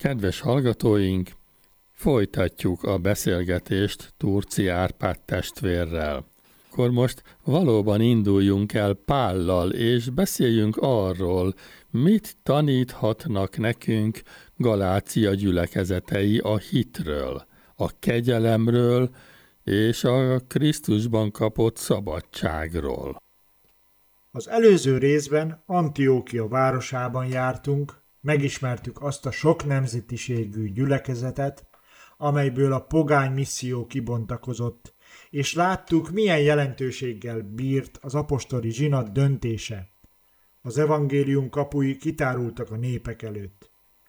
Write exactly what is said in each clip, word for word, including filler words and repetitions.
Kedves hallgatóink, folytatjuk a beszélgetést Turci Árpád testvérrel. Akkor most valóban induljunk el Pállal, és beszéljünk arról, mit taníthatnak nekünk Galácia gyülekezetei a hitről, a kegyelemről és a Krisztusban kapott szabadságról. Az előző részben Antiókia városában jártunk, megismertük azt a sok nemzetiségű gyülekezetet, amelyből a pogány misszió kibontakozott, és láttuk, milyen jelentőséggel bírt az apostoli zsinat döntése. Az evangélium kapui kitárultak a népek előtt.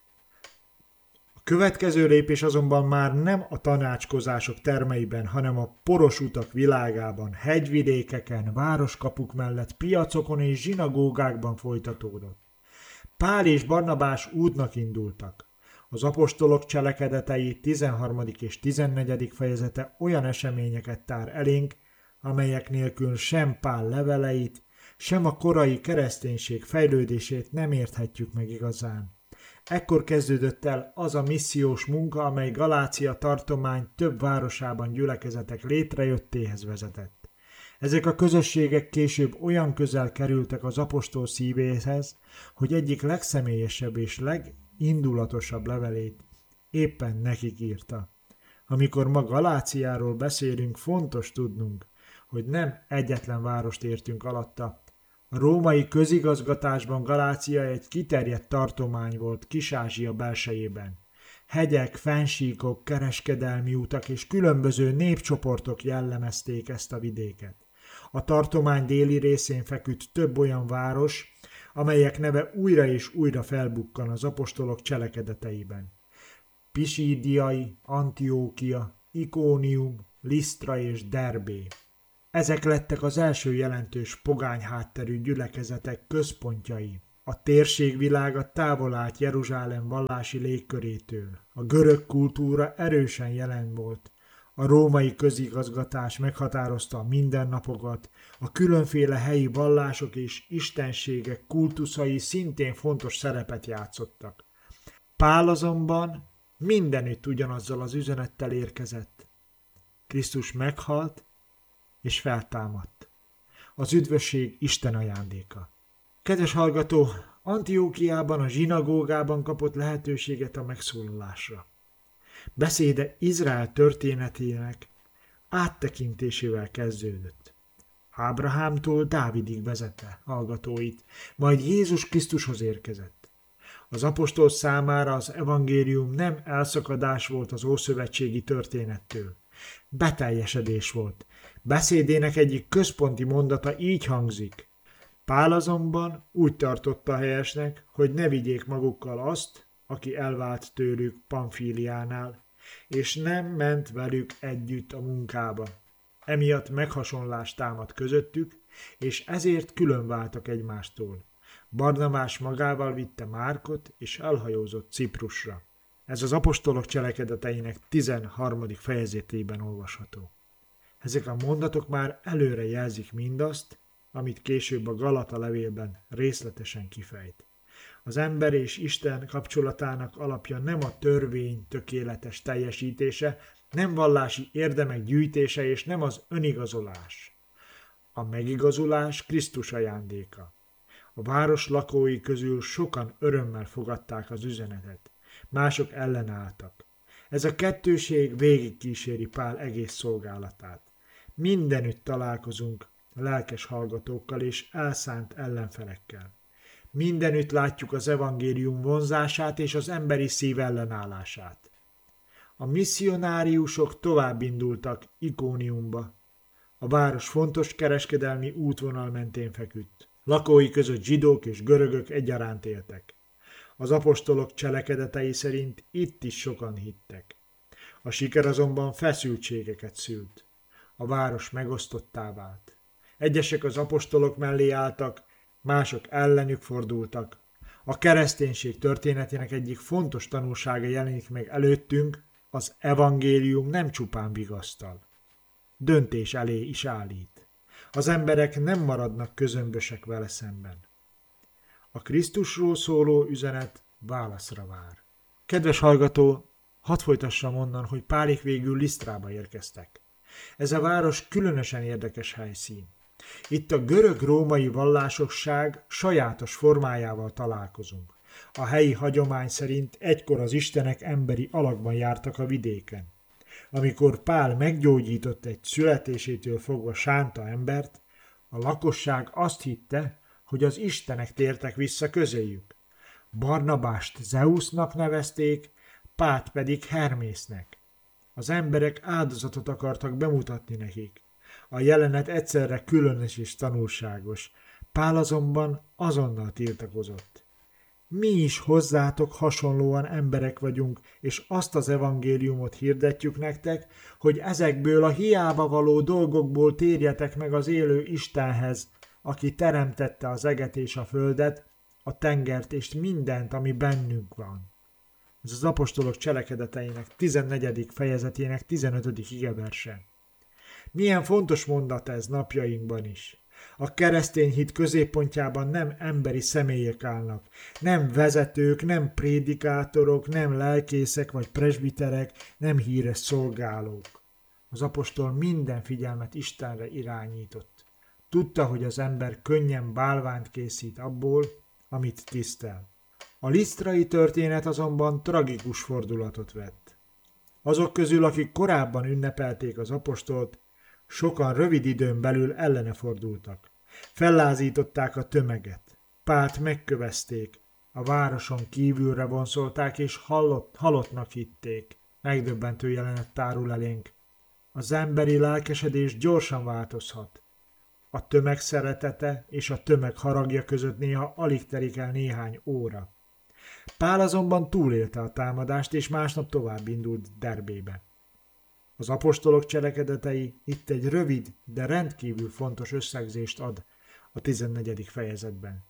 A következő lépés azonban már nem a tanácskozások termeiben, hanem a poros utak világában, hegyvidékeken, városkapuk mellett, piacokon és zsinagógákban folytatódott. Pál és Barnabás útnak indultak. Az apostolok cselekedetei tizenharmadik és tizennegyedik fejezete olyan eseményeket tár elénk, amelyek nélkül sem Pál leveleit, sem a korai kereszténység fejlődését nem érthetjük meg igazán. Ekkor kezdődött el az a missziós munka, amely Galácia tartomány több városában gyülekezetek létrejöttéhez vezetett. Ezek a közösségek később olyan közel kerültek az apostol szívéhez, hogy egyik legszemélyesebb és legindulatosabb levelét éppen nekik írta. Amikor ma Galáciáról beszélünk, fontos tudnunk, hogy nem egyetlen várost értünk alatta. A római közigazgatásban Galácia egy kiterjedt tartomány volt Kis-Ázsia belsejében. Hegyek, fennsíkok, kereskedelmi utak és különböző népcsoportok jellemezték ezt a vidéket. A tartomány déli részén feküdt több olyan város, amelyek neve újra és újra felbukkan az apostolok cselekedeteiben. Pisídiai, Antiókia, Ikónium, Lisztra és Derbé. Ezek lettek az első jelentős pogány hátterű gyülekezetek központjai. A térség világa távol állt Jeruzsálem vallási légkörétől. A görög kultúra erősen jelen volt. A római közigazgatás meghatározta a mindennapokat, a különféle helyi vallások és istenségek kultuszai szintén fontos szerepet játszottak. Pál azonban mindenütt ugyanazzal az üzenettel érkezett. Krisztus meghalt és feltámadt. Az üdvösség Isten ajándéka. Kedves hallgató, Antiókiában a zsinagógában kapott lehetőséget a megszólalásra. Beszéde Izrael történetének áttekintésével kezdődött. Ábrahámtól Dávidig vezette hallgatóit, majd Jézus Krisztushoz érkezett. Az apostol számára az evangélium nem elszakadás volt az ószövetségi történettől. Beteljesedés volt. Beszédének egyik központi mondata így hangzik. Pál azonban úgy tartotta helyesnek, hogy ne vigyék magukkal azt, aki elvált tőlük Pamfíliánál, és nem ment velük együtt a munkába. Emiatt meghasonlás támad közöttük, és ezért külön váltak egymástól. Barnabás magával vitte Márkot, és elhajózott Ciprusra. Ez az apostolok cselekedeteinek tizenharmadik fejezetében olvasható. Ezek a mondatok már előre jelzik mindazt, amit később a Galata levélben részletesen kifejt. Az ember és Isten kapcsolatának alapja nem a törvény tökéletes teljesítése, nem vallási érdemek gyűjtése és nem az önigazolás. A megigazolás Krisztus ajándéka. A város lakói közül sokan örömmel fogadták az üzenetet, mások ellenálltak. Ez a kettőség végigkíséri Pál egész szolgálatát. Mindenütt találkozunk lelkes hallgatókkal és elszánt ellenfelekkel. Mindenütt látjuk az evangélium vonzását és az emberi szív ellenállását. A misszionáriusok tovább indultak Ikóniumba. A város fontos kereskedelmi útvonal mentén feküdt. Lakói között zsidók és görögök egyaránt éltek. Az apostolok cselekedetei szerint itt is sokan hittek. A siker azonban feszültségeket szült. A város megosztottá vált. Egyesek az apostolok mellé álltak, mások ellenük fordultak. A kereszténység történetének egyik fontos tanulsága jelenik meg előttünk, az evangélium nem csupán vigasztal. Döntés elé is állít. Az emberek nem maradnak közömbösek vele szemben. A Krisztusról szóló üzenet válaszra vár. Kedves hallgató, hadd folytassam onnan, hogy Pálék végül Lisztrába érkeztek. Ez a város különösen érdekes helyszín. Itt a görög-római vallásosság sajátos formájával találkozunk. A helyi hagyomány szerint egykor az istenek emberi alakban jártak a vidéken. Amikor Pál meggyógyított egy születésétől fogva sánta embert, a lakosság azt hitte, hogy az istenek tértek vissza közéjük. Barnabást Zeusnak nevezték, Pált pedig Hermésznek. Az emberek áldozatot akartak bemutatni nekik. A jelenet egyszerre különös és tanulságos. Pál azonban azonnal tiltakozott. Mi is hozzátok hasonlóan emberek vagyunk, és azt az evangéliumot hirdetjük nektek, hogy ezekből a hiába való dolgokból térjetek meg az élő Istenhez, aki teremtette az eget és a földet, a tengert és mindent, ami bennünk van. Ez az apostolok cselekedeteinek tizennegyedik fejezetének tizenötödik igeverse. Milyen fontos mondat ez napjainkban is. A keresztény hit középpontjában nem emberi személyek állnak, nem vezetők, nem prédikátorok, nem lelkészek vagy presbiterek, nem híres szolgálók. Az apostol minden figyelmet Istenre irányított. Tudta, hogy az ember könnyen bálványt készít abból, amit tisztel. A lisztrai történet azonban tragikus fordulatot vett. Azok közül, akik korábban ünnepelték az apostolt, sokan rövid időn belül ellene fordultak. Fellázították a tömeget. Pált megkövezték, a városon kívülre vonszolták és halott, halottnak hitték. Megdöbbentő jelenet tárul elénk. Az emberi lelkesedés gyorsan változhat. A tömeg szeretete és a tömeg haragja között néha alig telik el néhány óra. Pál azonban túlélte a támadást, és másnap tovább indult Derbébe. Az apostolok cselekedetei itt egy rövid, de rendkívül fontos összegzést ad a tizennegyedik fejezetben.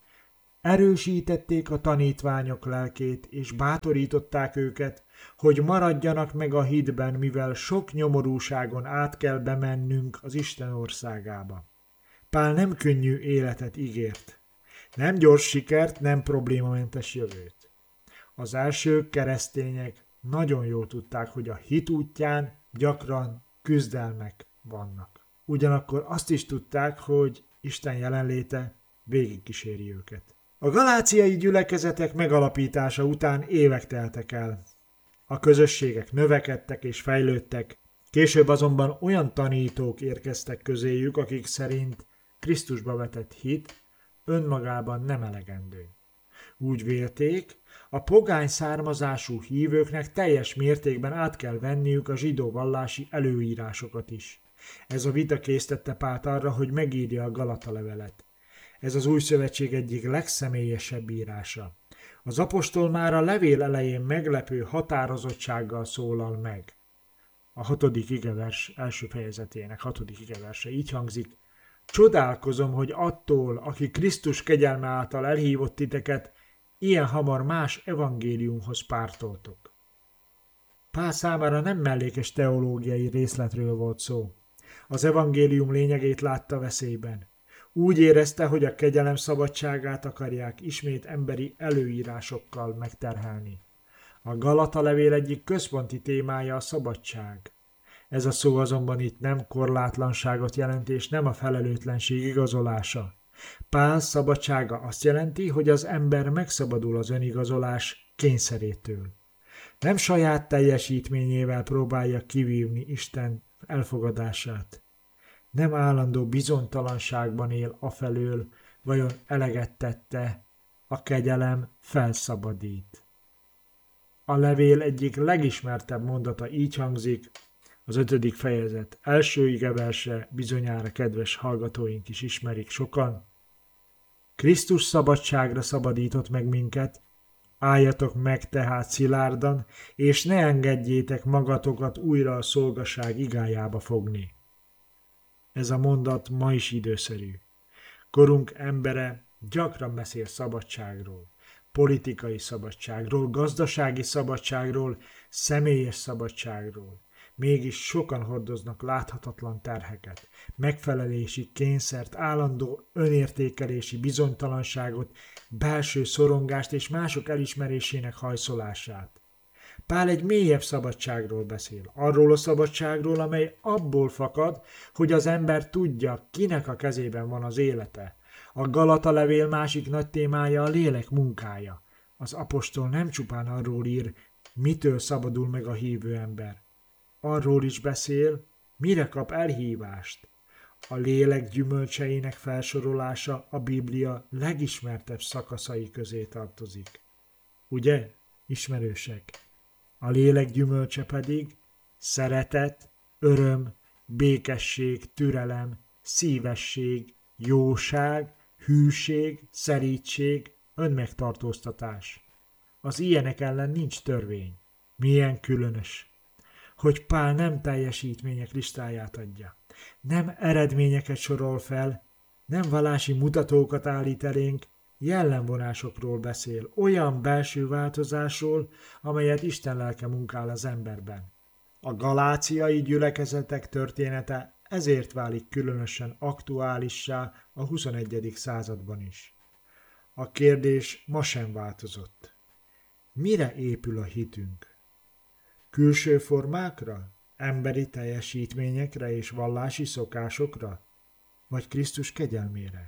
Erősítették a tanítványok lelkét, és bátorították őket, hogy maradjanak meg a hitben, mivel sok nyomorúságon át kell bemennünk az Isten országába. Pál nem könnyű életet ígért. Nem gyors sikert, nem problémamentes jövőt. Az első keresztények nagyon jól tudták, hogy a hit útján gyakran küzdelmek vannak. Ugyanakkor azt is tudták, hogy Isten jelenléte végigkíséri őket. A galáciai gyülekezetek megalapítása után évek teltek el. A közösségek növekedtek és fejlődtek, később azonban olyan tanítók érkeztek közéjük, akik szerint Krisztusba vetett hit önmagában nem elegendő. Úgy vélték, a pogány származású hívőknek teljes mértékben át kell venniük a zsidó vallási előírásokat is. Ez a vita késztette Pált arra, hogy megírja a Galata levelet. Ez az új szövetség egyik legszemélyesebb írása. Az apostol már a levél elején meglepő határozottsággal szólal meg. A hatodik igevers első fejezetének hatodik igeverse így hangzik: Csodálkozom, hogy attól, aki Krisztus kegyelme által elhívott titeket, ilyen hamar más evangéliumhoz pártoltok. Pál számára nem mellékes teológiai részletről volt szó. Az evangélium lényegét látta veszélyben. Úgy érezte, hogy a kegyelem szabadságát akarják ismét emberi előírásokkal megterhelni. A Galata levél egyik központi témája a szabadság. Ez a szó azonban itt nem korlátlanságot jelent, és nem a felelőtlenség igazolása. Pál szabadsága azt jelenti, hogy az ember megszabadul az önigazolás kényszerétől. Nem saját teljesítményével próbálja kivívni Isten elfogadását. Nem állandó bizonytalanságban él afelől, vajon eleget tette, a kegyelem felszabadít. A levél egyik legismertebb mondata így hangzik, az ötödik fejezet első igeverse, bizonyára kedves hallgatóink is ismerik sokan. Krisztus szabadságra szabadított meg minket, álljatok meg tehát szilárdan, és ne engedjétek magatokat újra a szolgaság igájába fogni. Ez a mondat ma is időszerű. Korunk embere gyakran beszél szabadságról, politikai szabadságról, gazdasági szabadságról, személyes szabadságról. Mégis sokan hordoznak láthatatlan terheket, megfelelési kényszert, állandó önértékelési bizonytalanságot, belső szorongást és mások elismerésének hajszolását. Pál egy mélyebb szabadságról beszél, arról a szabadságról, amely abból fakad, hogy az ember tudja, kinek a kezében van az élete. A Galata levél másik nagy témája a lélek munkája. Az apostol nem csupán arról ír, mitől szabadul meg a hívő ember. Arról is beszél, mire kap elhívást. A lélek gyümölcseinek felsorolása a Biblia legismertebb szakaszai közé tartozik. Ugye, ismerősek? A lélek gyümölcse pedig szeretet, öröm, békesség, türelem, szívesség, jóság, hűség, szerítség, önmegtartóztatás. Az ilyenek ellen nincs törvény. Milyen különös, hogy Pál nem teljesítmények listáját adja. Nem eredményeket sorol fel, nem vallási mutatókat állít elénk, jellemvonásokról beszél, olyan belső változásról, amelyet Isten lelke munkál az emberben. A galáciai gyülekezetek története ezért válik különösen aktuálissá a huszonegyedik században is. A kérdés ma sem változott. Mire épül a hitünk? Külső formákra, emberi teljesítményekre és vallási szokásokra, vagy Krisztus kegyelmére?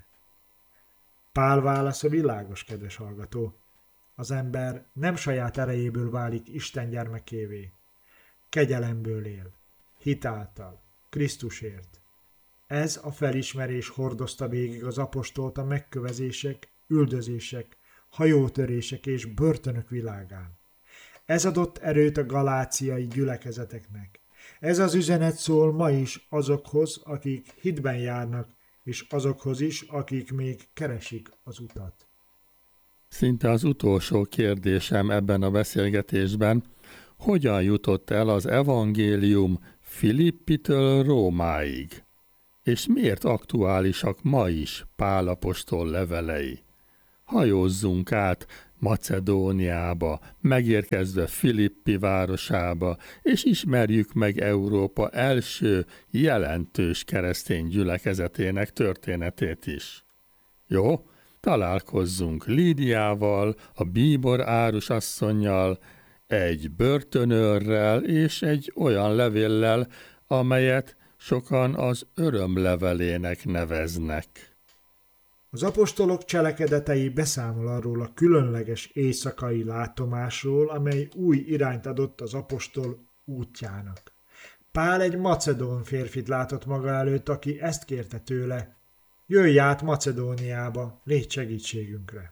Pál válasza világos, kedves hallgató. Az ember nem saját erejéből válik Isten gyermekévé. Kegyelemből él, hit által, Krisztusért. Ez a felismerés hordozta végig az apostolt a megkövezések, üldözések, hajótörések és börtönök világán. Ez adott erőt a galáciai gyülekezeteknek. Ez az üzenet szól ma is azokhoz, akik hitben járnak, és azokhoz is, akik még keresik az utat. Szinte az utolsó kérdésem ebben a beszélgetésben, hogyan jutott el az evangélium Filippitől Rómáig? És miért aktuálisak ma is Pál apostol levelei? Hajózzunk át Macedóniába, megérkezve Filippi városába, és ismerjük meg Európa első jelentős keresztény gyülekezetének történetét is. Jó? Találkozzunk Lídiával, a bíbor árusasszonnyal, egy börtönőrrel és egy olyan levéllel, amelyet sokan az örömlevelének neveznek. Az apostolok cselekedetei beszámol arról a különleges éjszakai látomásról, amely új irányt adott az apostol útjának. Pál egy macedón férfit látott maga előtt, aki ezt kérte tőle: jöjj át Macedóniába, légy segítségünkre.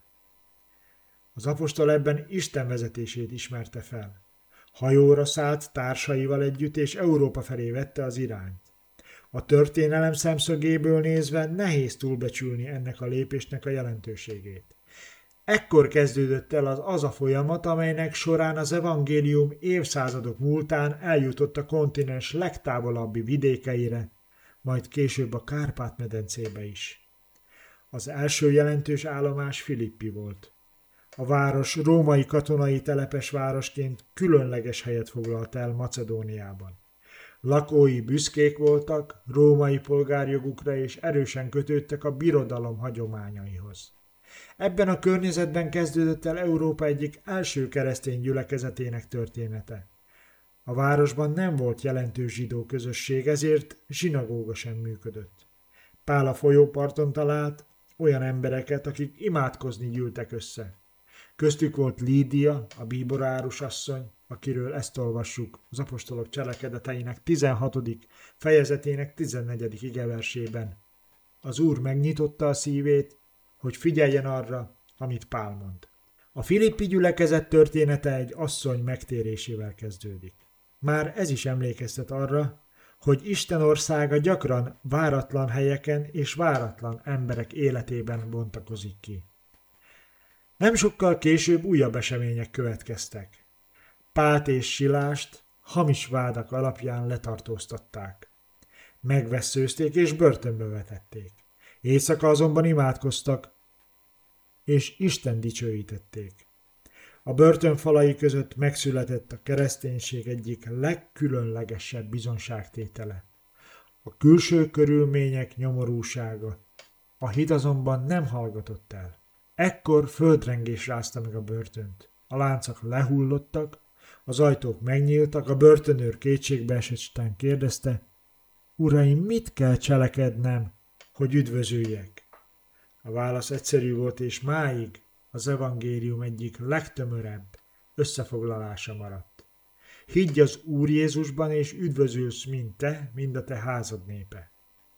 Az apostol ebben Isten vezetését ismerte fel. Hajóra szállt társaival együtt, és Európa felé vette az irányt. A történelem szemszögéből nézve nehéz túlbecsülni ennek a lépésnek a jelentőségét. Ekkor kezdődött el az az a folyamat, amelynek során az evangélium évszázadok múltán eljutott a kontinens legtávolabbi vidékeire, majd később a Kárpát-medencébe is. Az első jelentős állomás Filippi volt. A város római katonai telepes városként különleges helyet foglalt el Macedóniában. Lakói büszkék voltak római polgárjogukra és erősen kötődtek a birodalom hagyományaihoz. Ebben a környezetben kezdődött el Európa egyik első keresztény gyülekezetének története. A városban nem volt jelentős zsidó közösség, ezért zsinagóga sem működött. Pál a folyóparton talált olyan embereket, akik imádkozni gyűltek össze. Köztük volt Lídia, a bíborárus asszony, akiről ezt olvassuk az apostolok cselekedeteinek tizenhatodik fejezetének tizennegyedik igeversében. Az Úr megnyitotta a szívét, hogy figyeljen arra, amit Pál mond. A filippi gyülekezet története egy asszony megtérésével kezdődik. Már ez is emlékeztet arra, hogy Isten országa gyakran váratlan helyeken és váratlan emberek életében bontakozik ki. Nem sokkal később újabb események következtek. Pált és Silást hamis vádak alapján letartóztatták. Megvesszőzték és börtönbe vetették. Éjszaka azonban imádkoztak, és Isten dicsőítették. A börtön falai között megszületett a kereszténység egyik legkülönlegesebb bizonságtétele. A külső körülmények nyomorúsága. A hit azonban nem hallgatott el. Ekkor földrengés rázta meg a börtönt. A láncak lehullottak, az ajtók megnyíltak, a börtönőr kétségbeesetten kérdezte: Uraim, mit kell cselekednem, hogy üdvözüljek? A válasz egyszerű volt, és máig az evangélium egyik legtömörebb összefoglalása maradt. Higgy az Úr Jézusban, és üdvözülsz mind te, mind a te házad népe.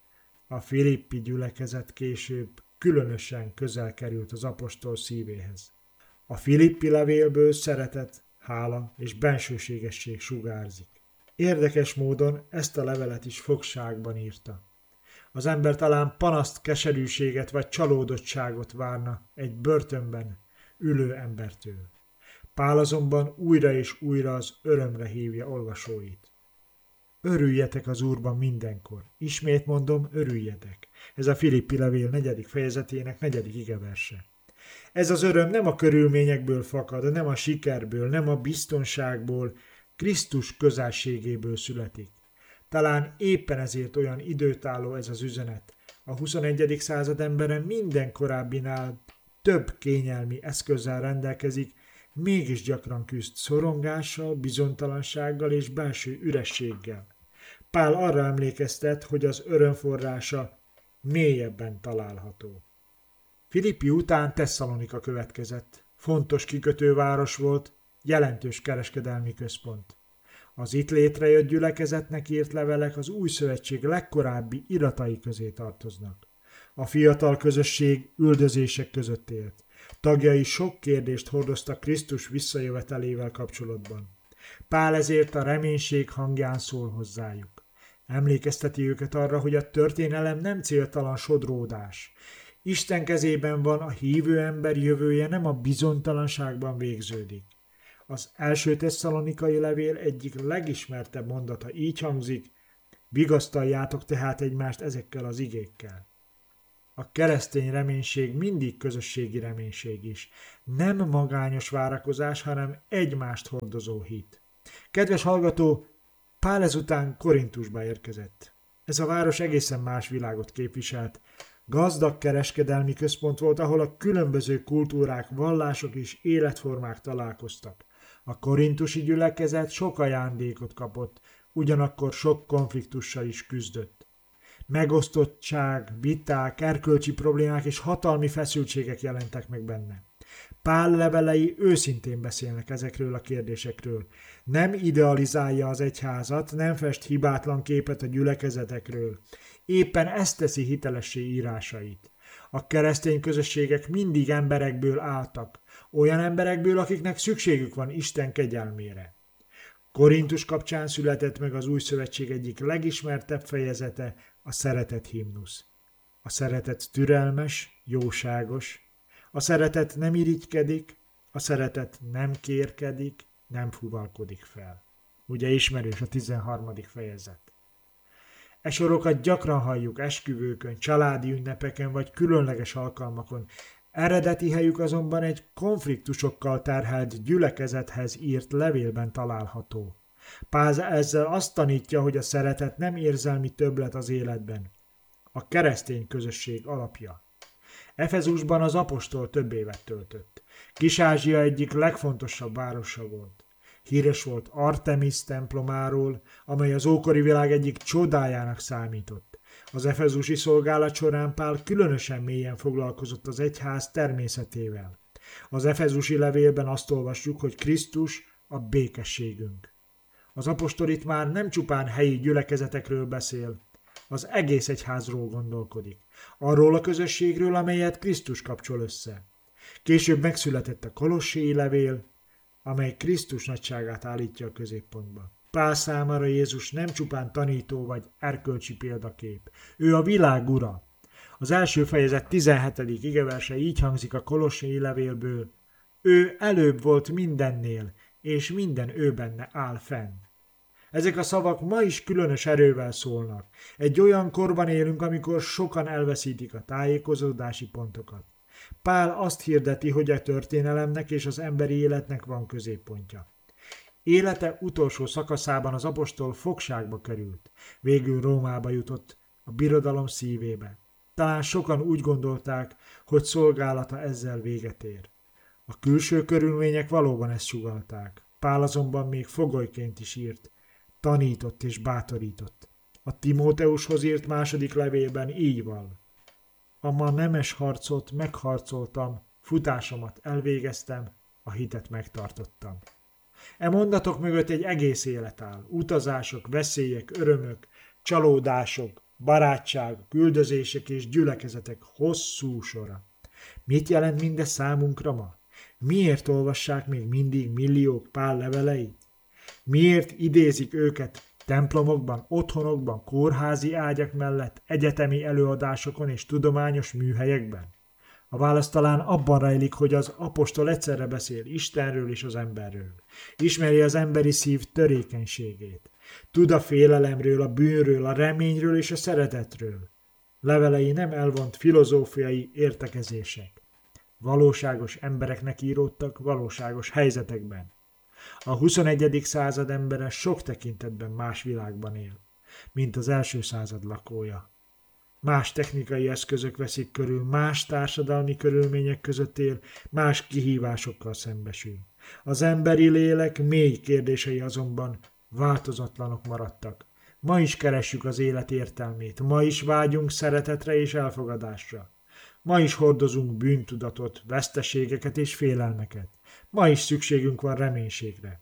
A filippi gyülekezet később különösen közel került az apostol szívéhez. A filippi levélből szeretet, hála és bensőségesség sugárzik. Érdekes módon ezt a levelet is fogságban írta. Az ember talán panaszt, keserűséget vagy csalódottságot várna egy börtönben ülő embertől. Pál azonban újra és újra az örömre hívja olvasóit. Örüljetek az Úrban mindenkor. Ismét mondom, örüljetek. Ez a Filippi levél negyedik fejezetének negyedik igeverse. Ez az öröm nem a körülményekből fakad, nem a sikerből, nem a biztonságból, Krisztus közelségéből születik. Talán éppen ezért olyan időtálló ez az üzenet. A huszonegyedik század embere minden korábbinál több kényelmi eszközzel rendelkezik, mégis gyakran küzd szorongással, bizonytalansággal és belső ürességgel. Pál arra emlékeztet, hogy az öröm forrása mélyebben található. Filippi után Tesszalonika következett. Fontos kikötőváros volt, jelentős kereskedelmi központ. Az itt létrejött gyülekezetnek írt levelek az új szövetség legkorábbi iratai közé tartoznak. A fiatal közösség üldözések között élt. Tagjai sok kérdést hordoztak Krisztus visszajövetelével kapcsolatban. Pál ezért a reménység hangján szól hozzájuk. Emlékezteti őket arra, hogy a történelem nem céltalan sodródás. Isten kezében van, a hívő ember jövője nem a bizonytalanságban végződik. Az első tesszalonikai levél egyik legismertebb mondata így hangzik: vigasztaljátok tehát egymást ezekkel az igékkel. A keresztény reménység mindig közösségi reménység is. Nem magányos várakozás, hanem egymást hordozó hit. Kedves hallgató, Pál ezután Korintusba érkezett. Ez a város egészen más világot képviselt. Gazdag kereskedelmi központ volt, ahol a különböző kultúrák, vallások és életformák találkoztak. A korintusi gyülekezet sok ajándékot kapott, ugyanakkor sok konfliktussal is küzdött. Megosztottság, viták, erkölcsi problémák és hatalmi feszültségek jelentek meg benne. Pál levelei őszintén beszélnek ezekről a kérdésekről. Nem idealizálja az egyházat, nem fest hibátlan képet a gyülekezetekről. Éppen ezt teszi hitelessé írásait. A keresztény közösségek mindig emberekből álltak, olyan emberekből, akiknek szükségük van Isten kegyelmére. Korintus kapcsán született meg az új szövetség egyik legismertebb fejezete, a szeretet himnusz. A szeretet türelmes, jóságos, a szeretet nem irigykedik, a szeretet nem kérkedik, nem fuvalkodik fel. Ugye ismerős a tizenharmadik fejezet. E sorokat gyakran halljuk esküvőkön, családi ünnepeken vagy különleges alkalmakon. Eredeti helyük azonban egy konfliktusokkal terhelt gyülekezethez írt levélben található. Pál ezzel azt tanítja, hogy a szeretet nem érzelmi többlet az életben. A keresztény közösség alapja. Efezusban az apostol több évet töltött. Kis-Ázsia egyik legfontosabb városa volt. Híres volt Artemis templomáról, amely az ókori világ egyik csodájának számított. Az efezusi szolgálat során Pál különösen mélyen foglalkozott az egyház természetével. Az efezusi levélben azt olvassuk, hogy Krisztus a békességünk. Az apostol itt már nem csupán helyi gyülekezetekről beszél, az egész egyházról gondolkodik. Arról a közösségről, amelyet Krisztus kapcsol össze. Később megszületett a kolossé levél, amely Krisztus nagyságát állítja a középpontba. Pál számára Jézus nem csupán tanító vagy erkölcsi példakép. Ő a világ ura. Az első fejezet tizenhetedik igeverse így hangzik a kolossé levélből: ő előbb volt mindennél, és minden ő benne áll fenn. Ezek a szavak ma is különös erővel szólnak. Egy olyan korban élünk, amikor sokan elveszítik a tájékozódási pontokat. Pál azt hirdeti, hogy a történelemnek és az emberi életnek van középpontja. Élete utolsó szakaszában az apostol fogságba került, végül Rómába jutott, a birodalom szívébe. Talán sokan úgy gondolták, hogy szolgálata ezzel véget ér. A külső körülmények valóban ezt sugallták. Pál azonban még fogolyként is írt, tanított és bátorított. A Timóteushoz írt második levélben így van. A ma nemes harcot megharcoltam, futásomat elvégeztem, a hitet megtartottam. E mondatok mögött egy egész élet áll. Utazások, veszélyek, örömök, csalódások, barátságok, üldözések és gyülekezetek hosszú sora. Mit jelent mindez számunkra ma? Miért olvassák még mindig milliók Pál leveleit? Miért idézik őket templomokban, otthonokban, kórházi ágyak mellett, egyetemi előadásokon és tudományos műhelyekben? A válasz talán abban rejlik, hogy az apostol egyszerre beszél Istenről és az emberről. Ismeri az emberi szív törékenységét. Tud a félelemről, a bűnről, a reményről és a szeretetről. Levelei nem elvont filozófiai értekezések. Valóságos embereknek íródtak valóságos helyzetekben. A huszonegyedik század embere sok tekintetben más világban él, mint az első század lakója. Más technikai eszközök veszik körül, más társadalmi körülmények között él, más kihívásokkal szembesül. Az emberi lélek mély kérdései azonban változatlanok maradtak. Ma is keressük az élet értelmét, ma is vágyunk szeretetre és elfogadásra. Ma is hordozunk bűntudatot, veszteségeket és félelmeket. Ma is szükségünk van reménységre.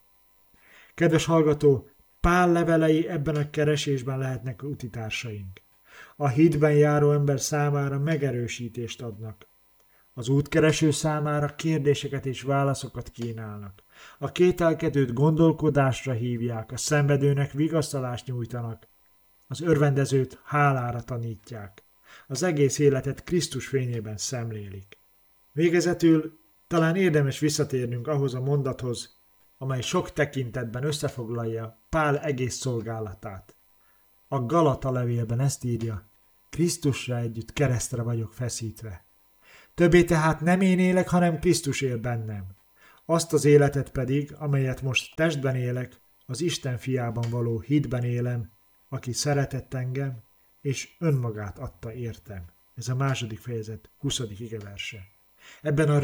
Kedves hallgató, Pál levelei ebben a keresésben lehetnek utitársaink. A hitben járó ember számára megerősítést adnak. Az útkereső számára kérdéseket és válaszokat kínálnak. A kételkedőt gondolkodásra hívják, a szenvedőnek vigasztalást nyújtanak, az örvendezőt hálára tanítják. Az egész életet Krisztus fényében szemlélik. Végezetül talán érdemes visszatérnünk ahhoz a mondathoz, amely sok tekintetben összefoglalja Pál egész szolgálatát. A Galata levélben ezt írja, Krisztusra együtt keresztre vagyok feszítve. Többé tehát nem én élek, hanem Krisztus él bennem. Azt az életet pedig, amelyet most testben élek, az Isten fiában való hitben élem, aki szeretett engem, és önmagát adta értem. Ez a második fejezet huszadik igeverse. Ebben a